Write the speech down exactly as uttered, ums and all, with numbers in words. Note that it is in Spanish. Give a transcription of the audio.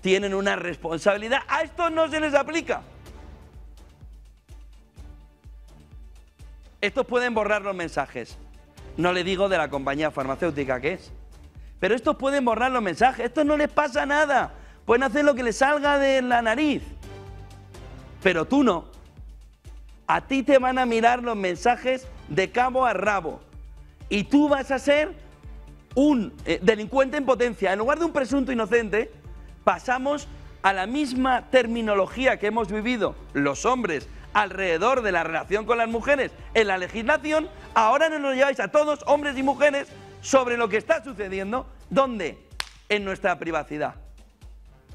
tienen una responsabilidad. A estos no se les aplica. Estos pueden borrar los mensajes. No le digo de la compañía farmacéutica que es. Pero estos pueden borrar los mensajes. Estos no les pasa nada. Pueden hacer lo que les salga de la nariz. Pero tú no. A ti te van a mirar los mensajes de cabo a rabo. Y tú vas a ser un eh, delincuente en potencia. En lugar de un presunto inocente, pasamos a la misma terminología que hemos vivido los hombres alrededor de la relación con las mujeres en la legislación. Ahora nos lo lleváis a todos, hombres y mujeres, sobre lo que está sucediendo. ¿Dónde? En nuestra privacidad.